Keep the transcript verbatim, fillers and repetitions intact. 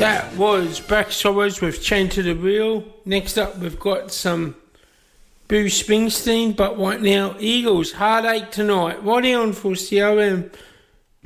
That was Black Sorrows with Chained to the Wheel. Next up, we've got some Bruce Springsteen, but right now, Eagles, Heartache Tonight. Right on for C O M